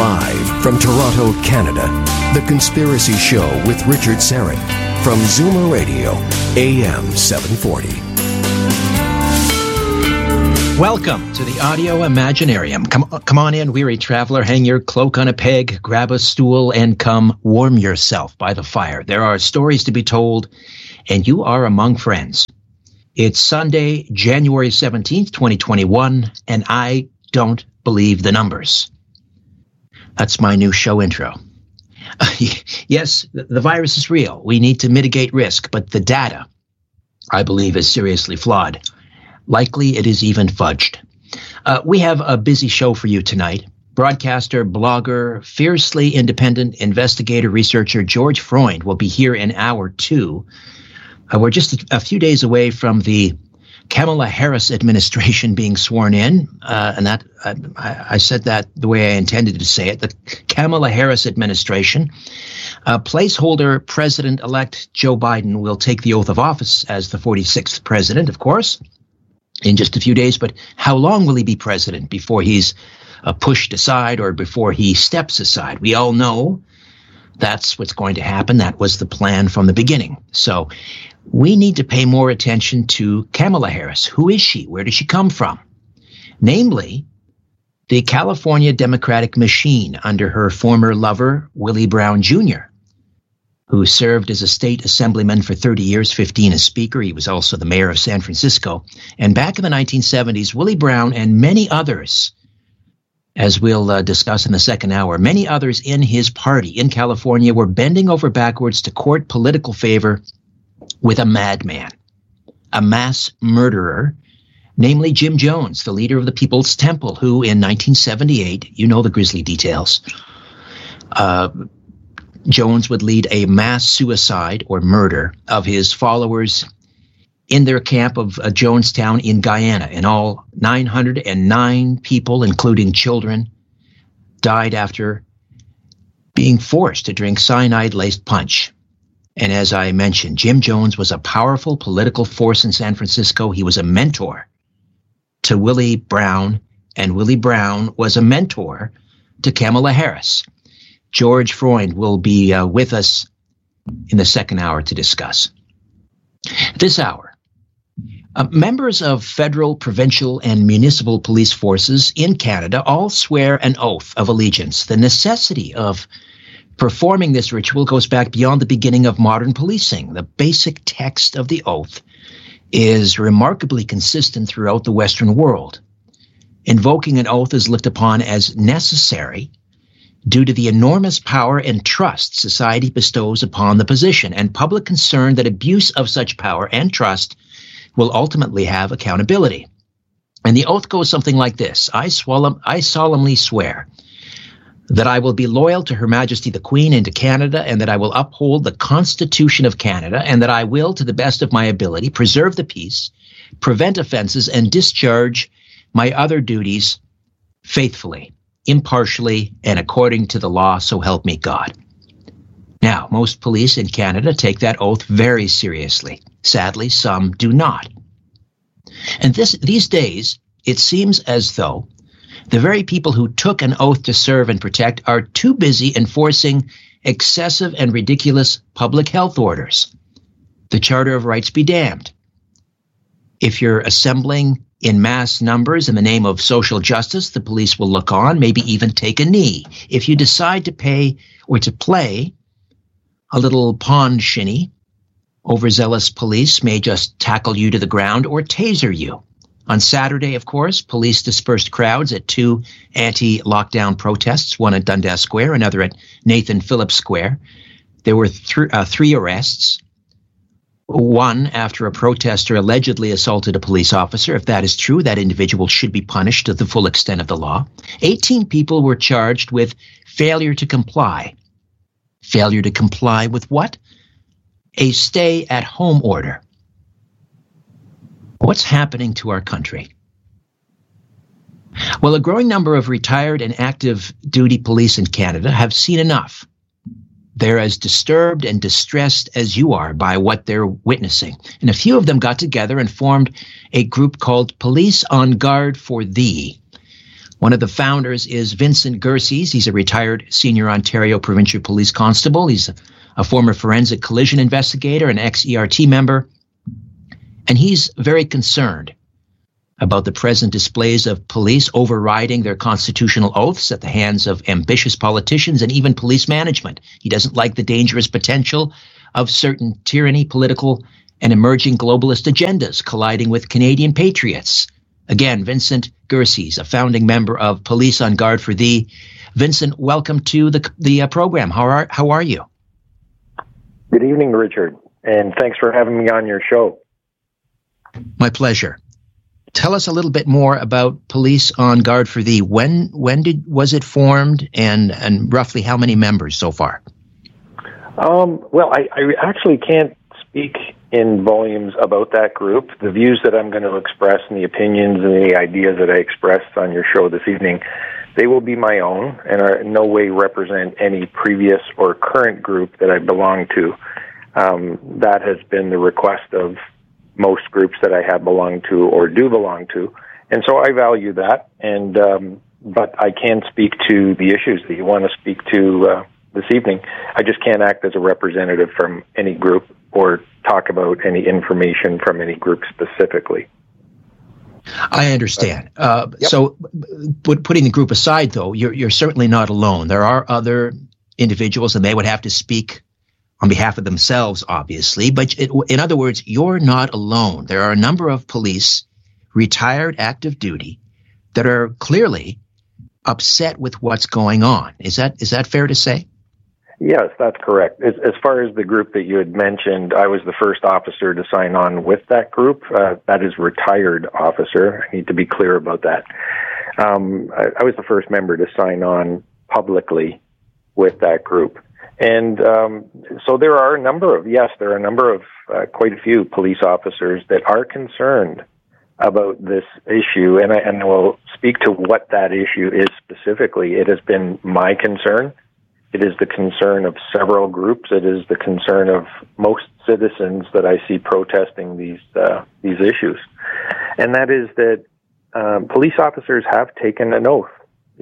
Live from Toronto, Canada, The Conspiracy Show with Richard Syrett from Zoomer Radio, AM 740. Welcome to the Audio Imaginarium. Come on in, weary traveler. Hang your cloak on a peg, grab a stool, and come warm yourself by the fire. There are stories to be told, and you are among friends. It's Sunday, January 17th, 2021, and I don't believe the numbers. That's my new show intro. Yes, the virus is real. We need to mitigate risk, but the data, I believe, is seriously flawed. Likely it is even fudged. We have a busy show for you tonight. Broadcaster, blogger, fiercely independent investigator, researcher George Freund will be here in hour 2. We're just a few days away from the Kamala Harris administration being sworn in, and that I said that the way I intended to say it. The Kamala Harris administration, placeholder President-elect Joe Biden will take the oath of office as the 46th president, of course, in just a few days. But how long will he be president before he's pushed aside or before he steps aside? We all know that's what's going to happen. That was the plan from the beginning. So we need to pay more attention to Kamala Harris. Who is she? Where does she come from? Namely, the California Democratic machine under her former lover, Willie Brown Jr., who served as a state assemblyman for 30 years, 15 as speaker. He was also the mayor of San Francisco. And back in the 1970s, Willie Brown and many others, as we'll discuss in the second hour, many others in his party in California were bending over backwards to court political favor with a madman, a mass murderer, namely Jim Jones, the leader of the People's Temple, who in 1978, you know the grisly details, Jones would lead a mass suicide or murder of his followers in their camp of Jonestown in Guyana. In all, 909 people, including children, died after being forced to drink cyanide-laced punch. And as I mentioned, Jim Jones was a powerful political force in San Francisco. He was a mentor to Willie Brown, and Willie Brown was a mentor to Kamala Harris. George Freund will be with us in the second hour to discuss. This hour, members of federal, provincial, and municipal police forces in Canada all swear an oath of allegiance. The necessity of performing this ritual goes back beyond the beginning of modern policing. The basic text of the oath is remarkably consistent throughout the Western world. Invoking an oath is looked upon as necessary due to the enormous power and trust society bestows upon the position, and public concern that abuse of such power and trust will ultimately have accountability. And the oath goes something like this: I solemnly swear that I will be loyal to Her Majesty the Queen and to Canada, and that I will uphold the Constitution of Canada, and that I will, to the best of my ability, preserve the peace, prevent offenses, and discharge my other duties faithfully, impartially, and according to the law, so help me God. Now, most police in Canada take that oath very seriously. Sadly, some do not. And these days, it seems as though the very people who took an oath to serve and protect are too busy enforcing excessive and ridiculous public health orders. The Charter of Rights be damned. If you're assembling in mass numbers in the name of social justice, the police will look on, maybe even take a knee. If you decide to pay or to play a little pond shinny, overzealous police may just tackle you to the ground or taser you. On Saturday, of course, police dispersed crowds at 2 anti-lockdown protests, one at Dundas Square, another at Nathan Phillips Square. There were 3 arrests, one after a protester allegedly assaulted a police officer. If that is true, that individual should be punished to the full extent of the law. 18 people were charged with failure to comply. Failure to comply with what? A stay-at-home order. What's happening to our country? Well, a growing number of retired and active duty police in Canada have seen enough. They're as disturbed and distressed as you are by what they're witnessing. And a few of them got together and formed a group called Police on Guard for Thee. One of the founders is Vincent Gerses. He's a retired senior Ontario Provincial Police Constable. He's a former forensic collision investigator, an ex-ERT member, and he's very concerned about the present displays of police overriding their constitutional oaths at the hands of ambitious politicians and even police management. He doesn't like the dangerous potential of certain tyranny, political, and emerging globalist agendas colliding with Canadian patriots. Again, Vincent Gerses, a founding member of Police on Guard for Thee. Vincent, welcome to the program. How are you? Good evening, Richard, and thanks for having me on your show. My pleasure. Tell us a little bit more about Police on Guard for Thee. When was it formed, and roughly how many members so far? Well, I actually can't speak in volumes about that group. The views that I'm going to express and the opinions and the ideas that I expressed on your show this evening, they will be my own and are in no way represent any previous or current group that I belong to. That has been the request of most groups that I have belonged to or do belong to. And so I value that, and but I can speak to the issues that you want to speak to this evening. I just can't act as a representative from any group or talk about any information from any group specifically. I understand. So putting the group aside, though, you're certainly not alone. There are other individuals, and they would have to speak on behalf of themselves, obviously. But in other words, you're not alone. There are a number of police, retired active duty, that are clearly upset with what's going on. Is that fair to say? Yes, that's correct. As far as the group that you had mentioned, I was the first officer to sign on with that group. That is retired officer. I need to be clear about that. I was the first member to sign on publicly with that group. And so there are a number of quite a few police officers that are concerned about this issue. And I will speak to what that issue is specifically. It has been my concern. It is the concern of several groups. It is the concern of most citizens that I see protesting these issues. And that is that police officers have taken an oath.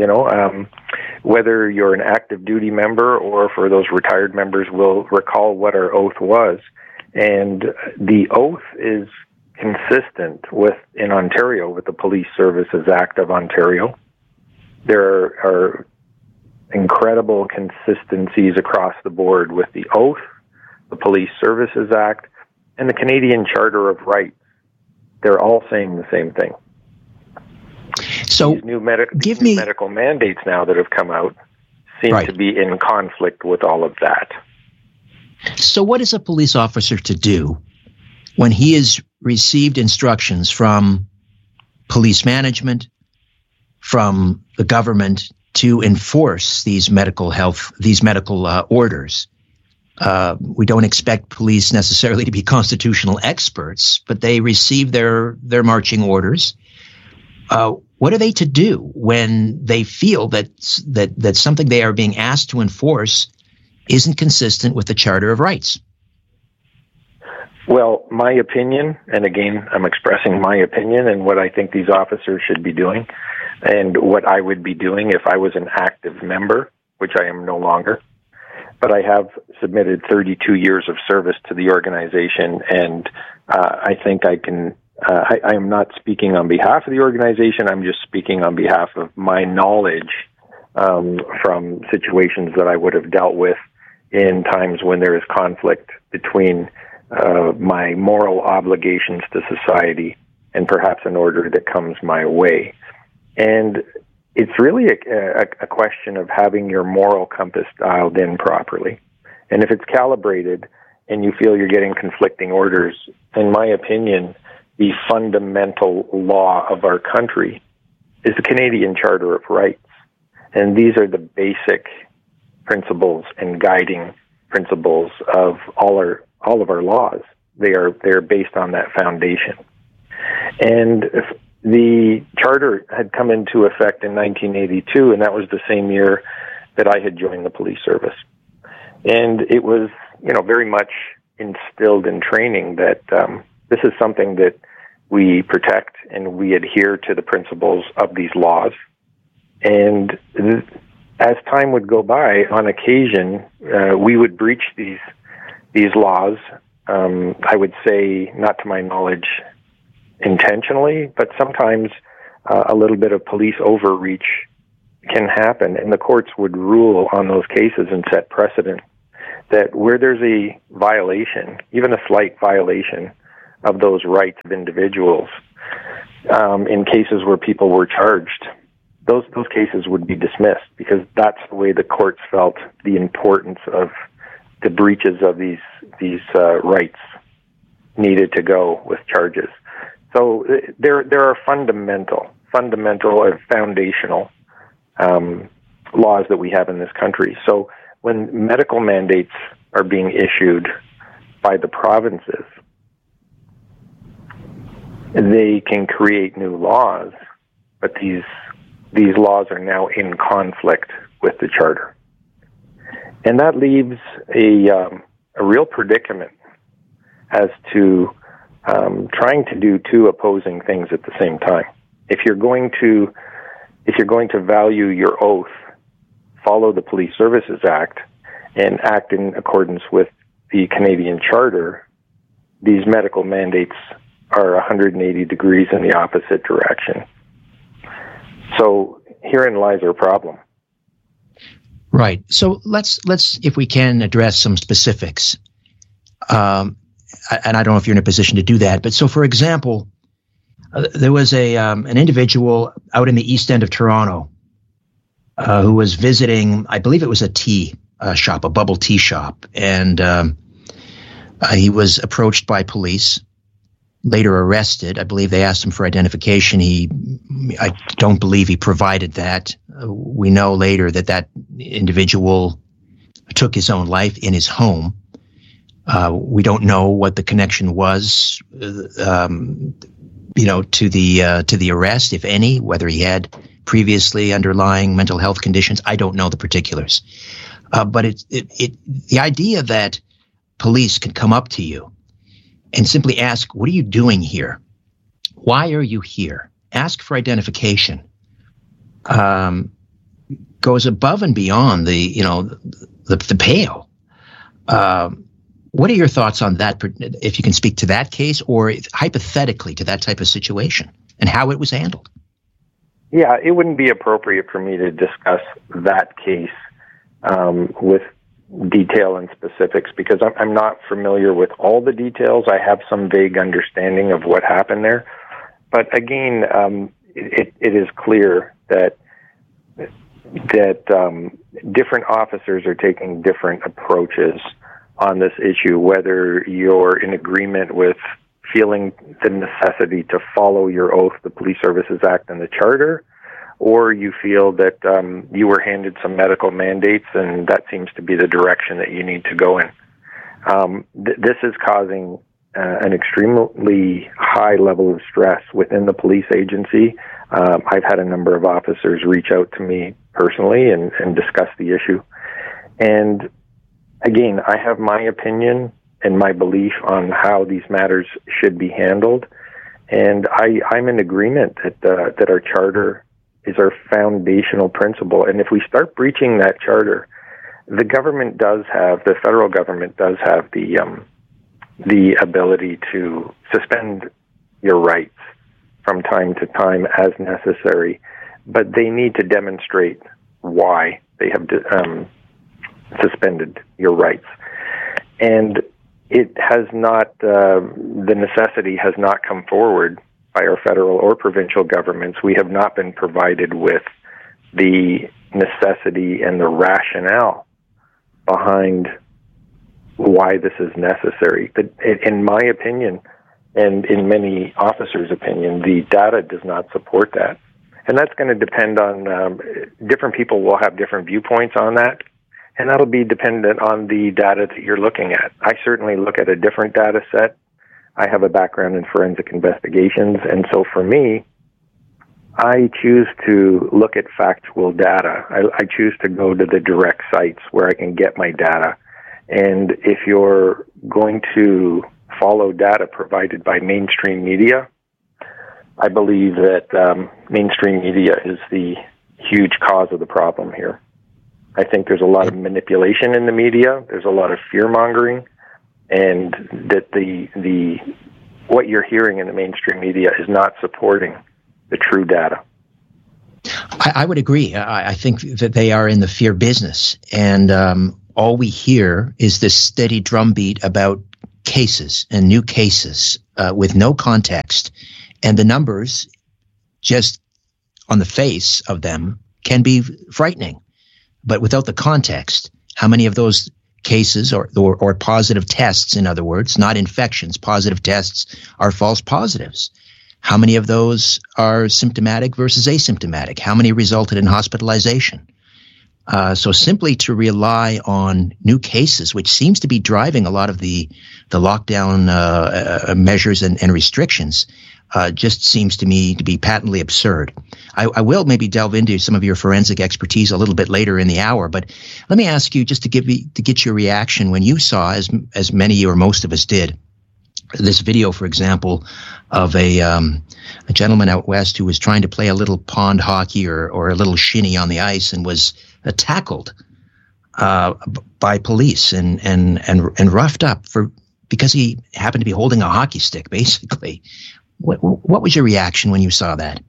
Whether you're an active duty member or for those retired members will recall what our oath was. And the oath is consistent in Ontario with the Police Services Act of Ontario. There are incredible consistencies across the board with the oath, the Police Services Act, and the Canadian Charter of Rights. They're all saying the same thing. So these new medical mandates now that have come out seem to be in conflict with all of that. So what is a police officer to do when he has received instructions from police management, from the government, to enforce these medical orders? We don't expect police necessarily to be constitutional experts, but they receive their marching orders. What are they to do when they feel that something they are being asked to enforce isn't consistent with the Charter of Rights? Well, my opinion, and again, I'm expressing my opinion and what I think these officers should be doing, and what I would be doing if I was an active member, which I am no longer. But I have submitted 32 years of service to the organization, and I think I can. I am not speaking on behalf of the organization. I'm just speaking on behalf of my knowledge from situations that I would have dealt with in times when there is conflict between my moral obligations to society and perhaps an order that comes my way. And it's really a question of having your moral compass dialed in properly. And if it's calibrated and you feel you're getting conflicting orders, in my opinion, the fundamental law of our country is the Canadian Charter of Rights. And these are the basic principles and guiding principles of all of our laws. They're based on that foundation. And the charter had come into effect in 1982, and that was the same year that I had joined the police service. And it was, very much instilled in training that this is something that we protect and we adhere to the principles of these laws. And as time would go by, on occasion, we would breach these laws. I would say, not to my knowledge intentionally, but sometimes a little bit of police overreach can happen, and the courts would rule on those cases and set precedent that where there's a violation, even a slight violation of those rights of individuals, in cases where people were charged, those cases would be dismissed, because that's the way the courts felt the importance of the breaches of these rights needed to go with charges. So there are fundamental and foundational laws that we have in this country. So when medical mandates are being issued by the provinces, they can create new laws, but these laws are now in conflict with the Charter. And that leaves a real predicament as to trying to do two opposing things at the same time. If you're going to value your oath, follow the Police Services Act, and act in accordance with the Canadian Charter, these medical mandates are 180 degrees in the opposite direction. So herein lies our problem. Right. So let's if we can address some specifics. And I don't know if you're in a position to do that, but so for example, there was an individual out in the East End of Toronto who was visiting, I believe it was a tea shop, a bubble tea shop, and he was approached by police, later arrested. I believe they asked him for identification. I don't believe he provided that. We know later that individual took his own life in his home. We don't know what the connection was, to the arrest, if any, whether he had previously underlying mental health conditions. I don't know the particulars. But the idea that police can come up to you and simply ask, "What are you doing here? Why are you here?" Ask for identification. Goes above and beyond the pale. What are your thoughts on that, if you can speak to that case, or hypothetically to that type of situation, and how it was handled? Yeah, it wouldn't be appropriate for me to discuss that case with detail and specifics, because I'm not familiar with all the details. I have some vague understanding of what happened there. But again, it is clear that different officers are taking different approaches on this issue, whether you're in agreement with feeling the necessity to follow your oath, the Police Services Act and the Charter, or you feel that you were handed some medical mandates and that seems to be the direction that you need to go in. This is causing an extremely high level of stress within the police agency. I've had a number of officers reach out to me personally and discuss the issue. And again, I have my opinion and my belief on how these matters should be handled. And I'm in agreement that our charter is our foundational principle. And if we start breaching that charter, the federal government does have the ability to suspend your rights from time to time as necessary, but they need to demonstrate why they have suspended your rights. And it has not, the necessity has not come forward by our federal or provincial governments. We have not been provided with the necessity and the rationale behind why this is necessary. But in my opinion, and in many officers' opinion, the data does not support that. And that's going to depend on, different people will have different viewpoints on that, and that'll be dependent on the data that you're looking at. I certainly look at a different data set. I have a background in forensic investigations, and so for me, I choose to look at factual data. I choose to go to the direct sites where I can get my data. And if you're going to follow data provided by mainstream media, I believe that mainstream media is the huge cause of the problem here. I think there's a lot of manipulation in the media. There's a lot of fear-mongering, and that the what you're hearing in the mainstream media is not supporting the true data. I would agree. I think that they are in the fear business, and all we hear is this steady drumbeat about cases and new cases with no context, and the numbers, just on the face of them, can be frightening. But without the context, how many of those cases or positive tests, in other words, not infections, positive tests, are false positives? How many of those are symptomatic versus asymptomatic? How many resulted in hospitalization? So simply to rely on new cases, which seems to be driving a lot of the lockdown measures and restrictions, just seems to me to be patently absurd. I will maybe delve into some of your forensic expertise a little bit later in the hour, but let me ask you just to get your reaction when you saw, as many or most of us did, this video, for example, of a gentleman out west who was trying to play a little pond hockey or a little shinny on the ice and was tackled by police and roughed up because he happened to be holding a hockey stick, basically. What was your reaction when you saw that?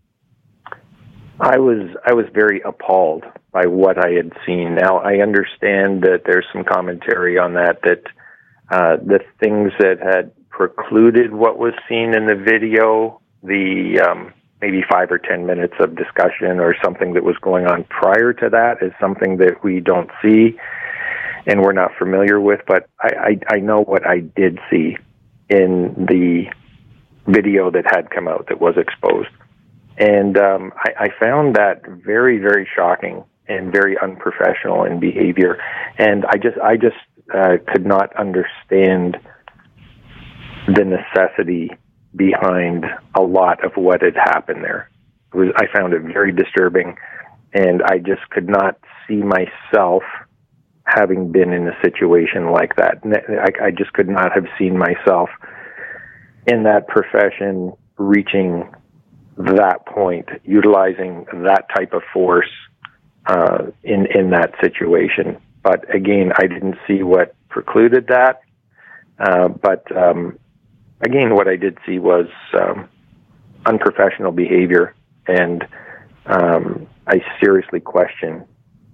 I was very appalled by what I had seen. Now, I understand that there's some commentary on that the things that had precluded what was seen in the video, the maybe 5 or 10 minutes of discussion or something that was going on prior to that, is something that we don't see and we're not familiar with. But I know what I did see in the video that had come out, that was exposed. And I found that very, very shocking and very unprofessional in behavior. And I just could not understand the necessity behind a lot of what had happened there. I found it very disturbing, and I just could not see myself having been in a situation like that. I just could not have seen myself in that profession reaching that point, utilizing that type of force in that situation. But again, I didn't see what precluded that. But again, what I did see was unprofessional behavior, and I seriously question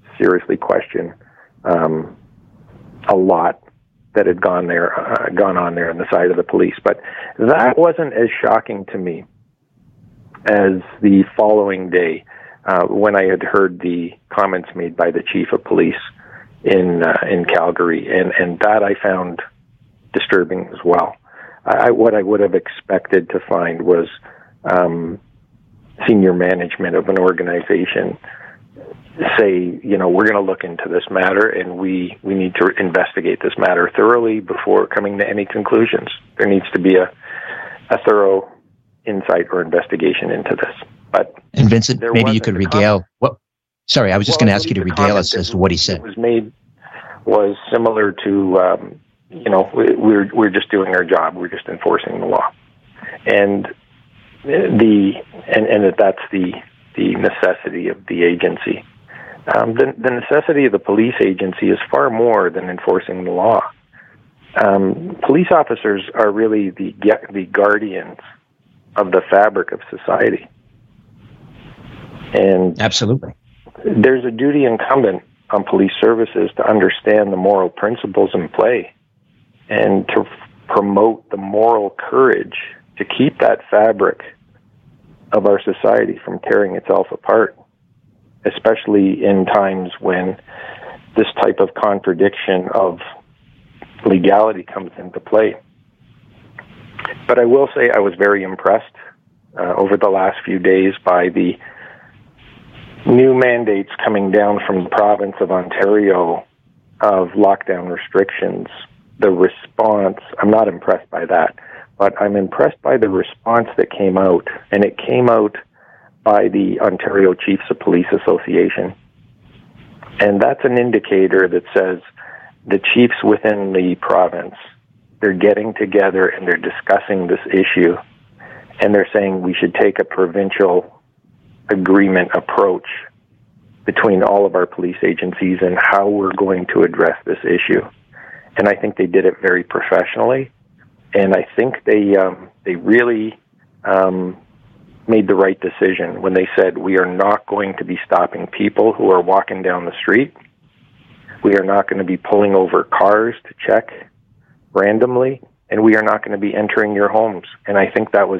a lot that had gone on there on the side of the police. But that wasn't as shocking to me as the following day, when I had heard the comments made by the chief of police in Calgary, and that I found disturbing as well. What I would have expected to find was senior management of an organization say, we're going to look into this matter, and we need to investigate this matter thoroughly before coming to any conclusions. There needs to be a thorough insight or investigation into this. But and Vincent, maybe you could regale. Sorry, I was just going to ask you to regale us as to what he said. Was similar to, we're just doing our job. We're just enforcing the law, and that's the necessity of the agency. The necessity of the police agency is far more than enforcing the law. Police officers are really the guardians of the fabric of society. And absolutely, there's a duty incumbent on police services to understand the moral principles in play and to promote the moral courage to keep that fabric of our society from tearing itself apart, especially in times when this type of contradiction of legality comes into play. But I will say I was very impressed over the last few days by the new mandates coming down from the province of Ontario of lockdown restrictions. The response, I'm not impressed by that, but I'm impressed by the response that came out, and it came out by the Ontario Chiefs of Police Association. And that's an indicator that says the chiefs within the province, they're getting together and they're discussing this issue, and they're saying we should take a provincial agreement approach between all of our police agencies and how we're going to address this issue. And I think they did it very professionally. And I think they really made the right decision when they said, we are not going to be stopping people who are walking down the street. We are not going to be pulling over cars to check randomly. And we are not going to be entering your homes. And I think that was